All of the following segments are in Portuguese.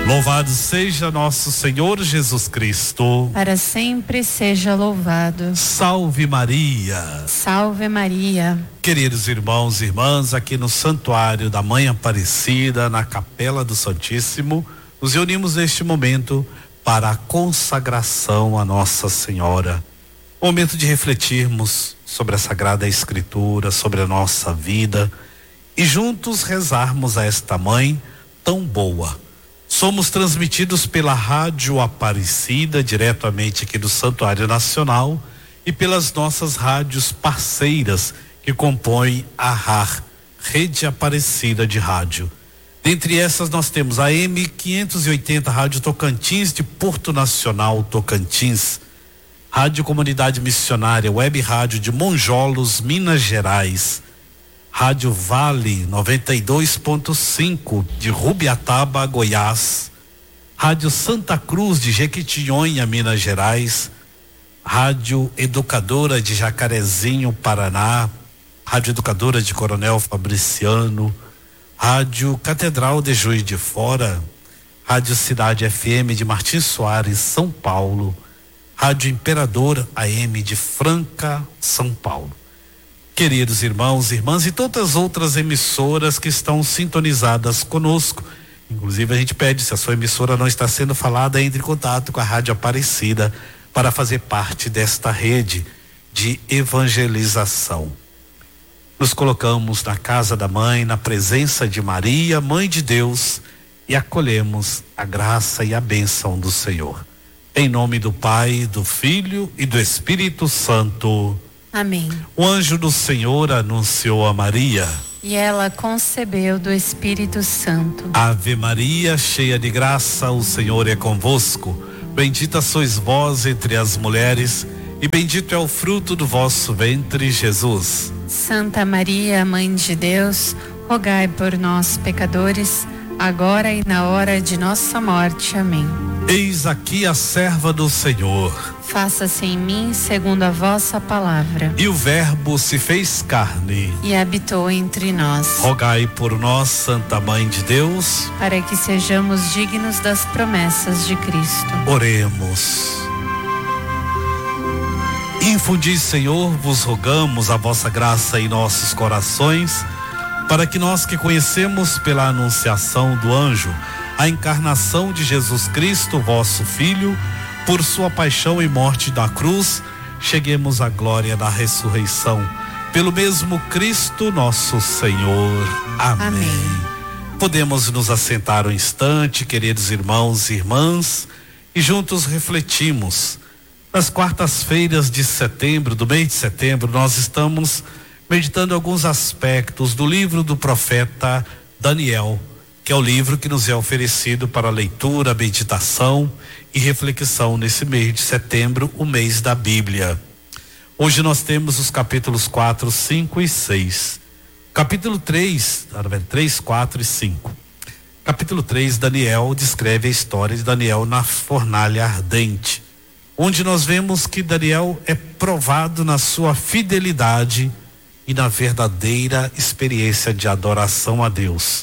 Louvado seja nosso Senhor Jesus Cristo. Para sempre seja louvado. Salve Maria. Salve Maria. Queridos irmãos e irmãs, aqui no Santuário da Mãe Aparecida, na Capela do Santíssimo, nos reunimos neste momento para a consagração a Nossa Senhora. Momento de refletirmos sobre a Sagrada Escritura, sobre a nossa vida e juntos rezarmos a esta Mãe tão boa. Somos transmitidos pela Rádio Aparecida, diretamente aqui do Santuário Nacional, e pelas nossas rádios parceiras que compõem a RAR, Rede Aparecida de Rádio. Dentre essas nós temos a M580 Rádio Tocantins de Porto Nacional, Tocantins, Rádio Comunidade Missionária Web Rádio de Monjolos, Minas Gerais, Rádio Vale 92.5 de Rubiataba, Goiás, Rádio Santa Cruz de Jequitinhonha, Minas Gerais, Rádio Educadora de Jacarezinho, Paraná, Rádio Educadora de Coronel Fabriciano, Rádio Catedral de Juiz de Fora, Rádio Cidade FM de Martins Soares, São Paulo, Rádio Imperador AM de Franca, São Paulo. Queridos irmãos e irmãs e tantas outras emissoras que estão sintonizadas conosco. Inclusive a gente pede, se a sua emissora não está sendo falada, entre em contato com a Rádio Aparecida para fazer parte desta rede de evangelização. Nos colocamos na casa da Mãe, na presença de Maria, Mãe de Deus, e acolhemos a graça e a bênção do Senhor. Em nome do Pai, do Filho e do Espírito Santo. Amém. O anjo do Senhor anunciou a Maria. E ela concebeu do Espírito Santo. Ave Maria, cheia de graça, o Senhor é convosco. Bendita sois vós entre as mulheres, e bendito é o fruto do vosso ventre, Jesus. Santa Maria, Mãe de Deus, rogai por nós, pecadores, agora e na hora de nossa morte. Amém. Eis aqui a serva do Senhor. Faça-se em mim segundo a vossa palavra. E o Verbo se fez carne e habitou entre nós. Rogai por nós, Santa Mãe de Deus, para que sejamos dignos das promessas de Cristo. Oremos. Infundi, Senhor, vos rogamos a vossa graça em nossos corações, para que nós que conhecemos pela anunciação do anjo a encarnação de Jesus Cristo, vosso Filho, por sua paixão e morte na cruz, cheguemos à glória da ressurreição. Pelo mesmo Cristo nosso Senhor. Amém. Amém. Podemos nos assentar um instante, queridos irmãos e irmãs, e juntos refletimos. Nas quartas-feiras de setembro, do mês de setembro, nós estamos meditando alguns aspectos do livro do profeta Daniel, que é o livro que nos é oferecido para leitura, meditação e reflexão nesse mês de setembro, o mês da Bíblia. Hoje nós temos os capítulos 4, 5 e 6. Capítulo 3, 4 e 5. Capítulo 3, Daniel descreve a história de Daniel na fornalha ardente, onde nós vemos que Daniel é provado na sua fidelidade e na verdadeira experiência de adoração a Deus.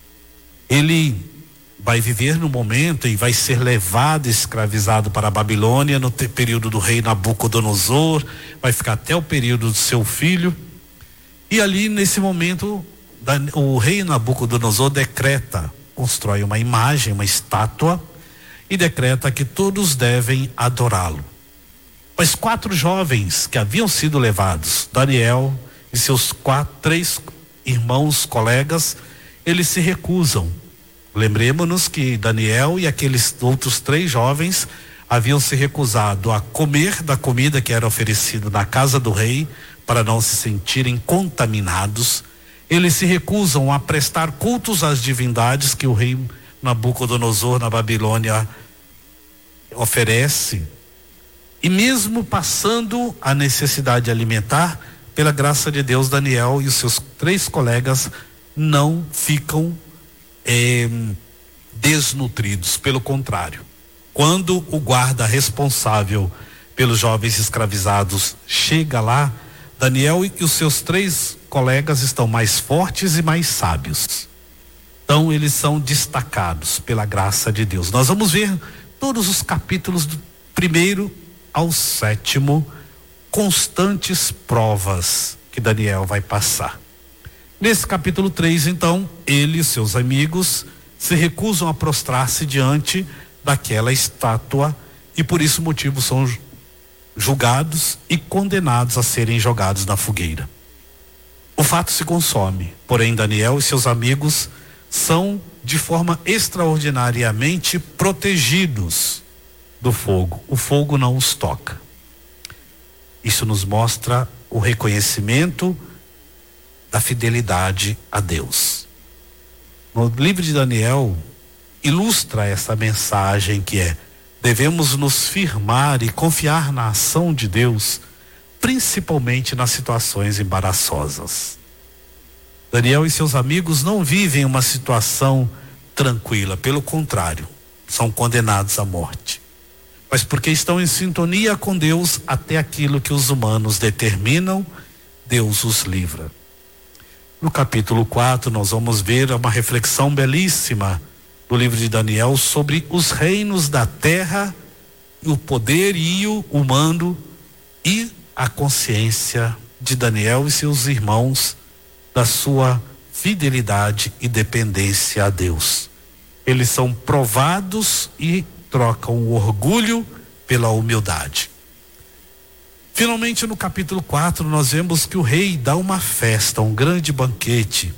Ele vai viver no momento e vai ser levado, escravizado para a Babilônia no período do rei Nabucodonosor, vai ficar até o período do seu filho, e ali nesse momento o rei Nabucodonosor decreta, constrói uma imagem, uma estátua, e decreta que todos devem adorá-lo. Mas 4 jovens que haviam sido levados, Daniel e seus 3 irmãos, colegas, eles se recusam. Lembremos-nos que Daniel e aqueles outros 3 jovens haviam se recusado a comer da comida que era oferecida na casa do rei, para não se sentirem contaminados. Eles se recusam a prestar cultos às divindades que o rei Nabucodonosor na Babilônia oferece. E mesmo passando a necessidade alimentar, pela graça de Deus, Daniel e os seus 3 colegas não ficam desnutridos. Pelo contrário, quando o guarda responsável pelos jovens escravizados chega lá, Daniel e os seus 3 colegas estão mais fortes e mais sábios. Então eles são destacados pela graça de Deus. Nós vamos ver todos os capítulos do 1º ao 7º, constantes provas que Daniel vai passar. Nesse capítulo 3, então, ele e seus amigos se recusam a prostrar-se diante daquela estátua e por esse motivo são julgados e condenados a serem jogados na fogueira. O fato se consome, porém Daniel e seus amigos são de forma extraordinariamente protegidos do fogo. O fogo não os toca. Isso nos mostra o reconhecimento da fidelidade a Deus. No livro de Daniel ilustra essa mensagem que é: devemos nos firmar e confiar na ação de Deus, principalmente nas situações embaraçosas. Daniel e seus amigos não vivem uma situação tranquila, pelo contrário, são condenados à morte. Mas porque estão em sintonia com Deus, até aquilo que os humanos determinam, Deus os livra. No capítulo 4, nós vamos ver uma reflexão belíssima do livro de Daniel sobre os reinos da terra, o poderio humano e a consciência de Daniel e seus irmãos da sua fidelidade e dependência a Deus. Eles são provados e trocam o orgulho pela humildade. Finalmente, no capítulo 4, nós vemos que o rei dá uma festa, um grande banquete,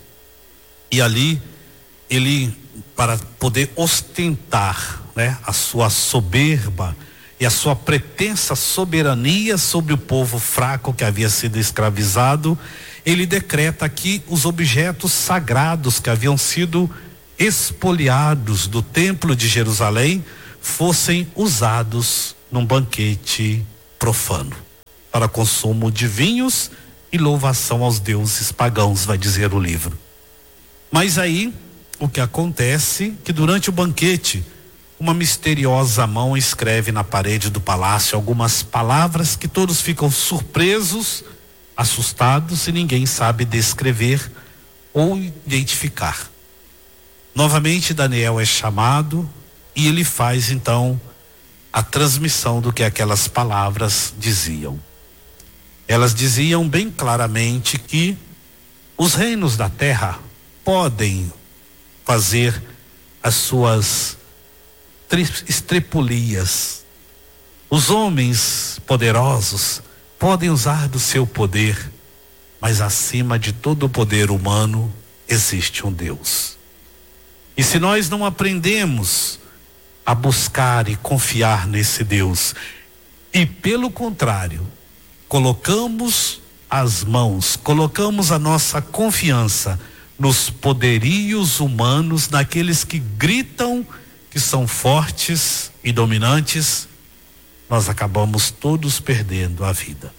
e ali ele, para poder ostentar, a sua soberba e a sua pretensa soberania sobre o povo fraco que havia sido escravizado, ele decreta que os objetos sagrados que haviam sido expoliados do templo de Jerusalém fossem usados num banquete profano, para consumo de vinhos e louvação aos deuses pagãos, vai dizer o livro. Mas aí, o que acontece, que durante o banquete, uma misteriosa mão escreve na parede do palácio algumas palavras que todos ficam surpresos, assustados, e ninguém sabe descrever ou identificar. Novamente Daniel é chamado e ele faz então a transmissão do que aquelas palavras diziam. Elas diziam bem claramente que os reinos da terra podem fazer as suas estrepulias. Os homens poderosos podem usar do seu poder, mas acima de todo o poder humano existe um Deus. E se nós não aprendemos a buscar e confiar nesse Deus, e pelo contrário, colocamos as mãos, colocamos a nossa confiança nos poderios humanos, naqueles que gritam que são fortes e dominantes, nós acabamos todos perdendo a vida.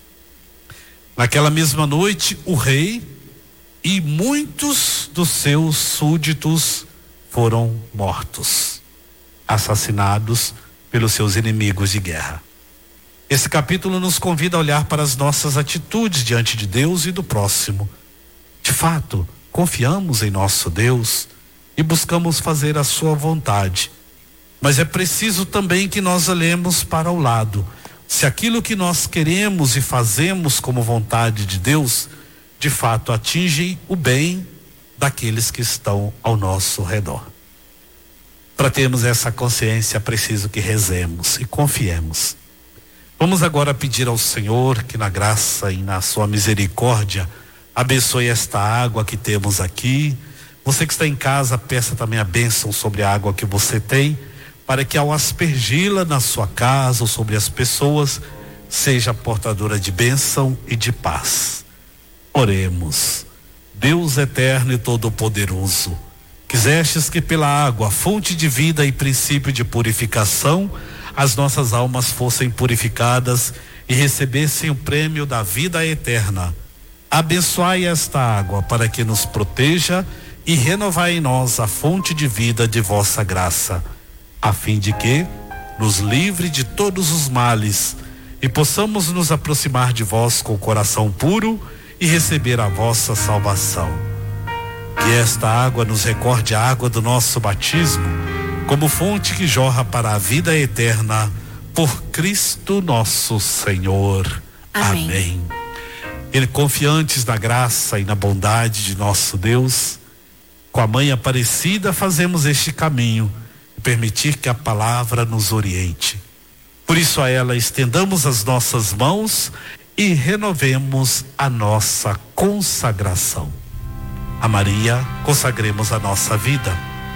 Naquela mesma noite, o rei e muitos dos seus súditos foram mortos, assassinados pelos seus inimigos de guerra. Esse capítulo nos convida a olhar para as nossas atitudes diante de Deus e do próximo. De fato, confiamos em nosso Deus e buscamos fazer a sua vontade. Mas é preciso também que nós olhemos para o lado. Se aquilo que nós queremos e fazemos como vontade de Deus, de fato atinge o bem daqueles que estão ao nosso redor. Para termos essa consciência, é preciso que rezemos e confiemos. Vamos agora pedir ao Senhor que na graça e na sua misericórdia abençoe esta água que temos aqui. Você que está em casa, peça também a bênção sobre a água que você tem, para que ao aspergi-la na sua casa ou sobre as pessoas, seja portadora de bênção e de paz. Oremos. Deus eterno e todo-poderoso, quisestes que pela água, fonte de vida e princípio de purificação, as nossas almas fossem purificadas e recebessem o prêmio da vida eterna. Abençoai esta água para que nos proteja e renovai em nós a fonte de vida de vossa graça, a fim de que nos livre de todos os males e possamos nos aproximar de vós com o coração puro e receber a vossa salvação. Que esta água nos recorde a água do nosso batismo, como fonte que jorra para a vida eterna, por Cristo nosso Senhor. Amém. E confiantes na graça e na bondade de nosso Deus, com a Mãe Aparecida fazemos este caminho e permitir que a palavra nos oriente. Por isso a ela estendamos as nossas mãos e renovemos a nossa consagração. A Maria consagremos a nossa vida.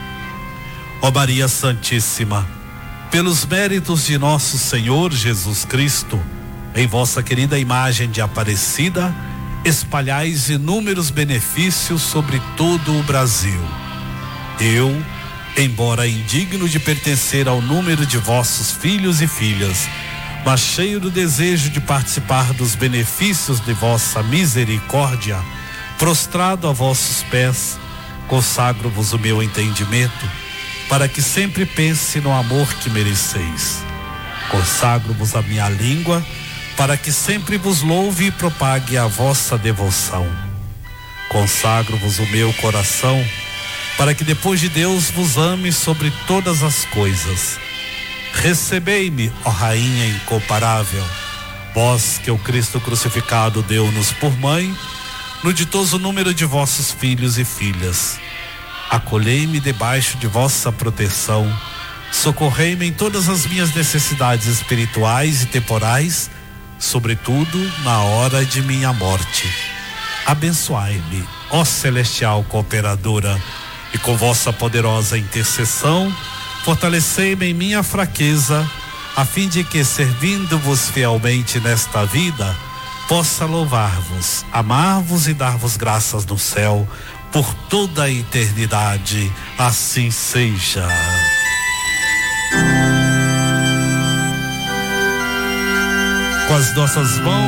Ó Maria Santíssima, pelos méritos de nosso Senhor Jesus Cristo, em vossa querida imagem de Aparecida, espalhais inúmeros benefícios sobre todo o Brasil. Eu, embora indigno de pertencer ao número de vossos filhos e filhas, mas cheio do desejo de participar dos benefícios de vossa misericórdia, prostrado a vossos pés, consagro-vos o meu entendimento, para que sempre pense no amor que mereceis. Consagro-vos a minha língua, para que sempre vos louve e propague a vossa devoção. Consagro-vos o meu coração, para que depois de Deus vos ame sobre todas as coisas. Recebei-me, ó Rainha incomparável, vós que o Cristo crucificado deu-nos por mãe, no ditoso número de vossos filhos e filhas. Acolhei-me debaixo de vossa proteção, socorrei-me em todas as minhas necessidades espirituais e temporais, sobretudo na hora de minha morte. Abençoai-me, ó celestial cooperadora, e com vossa poderosa intercessão, fortalecei-me em minha fraqueza, a fim de que, servindo-vos fielmente nesta vida, possa louvar-vos, amar-vos e dar-vos graças no céu, por toda a eternidade. Assim seja. Com as nossas mãos